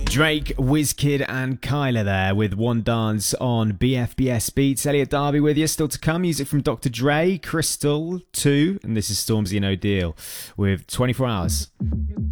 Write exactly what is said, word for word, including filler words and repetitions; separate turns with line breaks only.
Drake, WizKid and Kyla there with One Dance on B F B S Beats. Elliot Darby with you. Still to come, music from Doctor Dre, Crystal two, and this is Stormzy and O'Deal with twenty-four hours.